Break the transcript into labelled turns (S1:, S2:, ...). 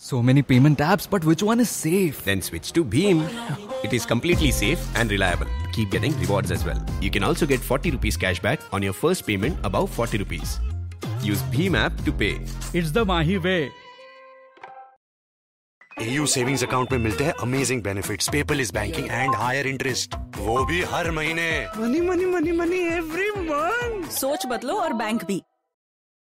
S1: So many payment apps, but which one is safe?
S2: Then switch to Bheem. It is completely safe and reliable. Keep getting rewards as well. You can also get 40 rupees cashback on your first payment above 40 rupees. Use Bheem app to pay.
S3: It's the Mahi way.
S4: AU savings account में मिलते हैं amazing benefits, paperless banking and higher interest, वो भी हर महीने।
S5: Money money money money every month.
S6: सोच बदलो और bank भी।